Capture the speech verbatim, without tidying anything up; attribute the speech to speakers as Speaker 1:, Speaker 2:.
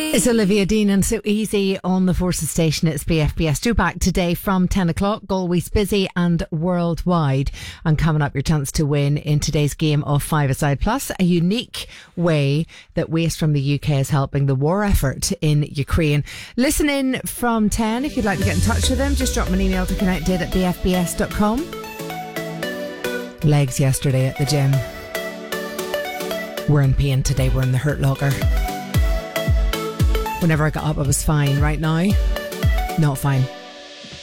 Speaker 1: It's Olivia Dean and So Easy on the Forces Station. It's B F B S. Due back today from ten o'clock. Galway's busy and worldwide. And coming up, your chance to win in today's game of Five-A-Side Plus, a unique way that Waste from the U K is helping the war effort in Ukraine. Listen in from ten. If you'd like to get in touch with them, just drop me an email to connected at b f b s dot com. Legs yesterday at the gym. We're in pain today. We're in the hurt locker. Whenever I got up, I was fine. Right now, not fine.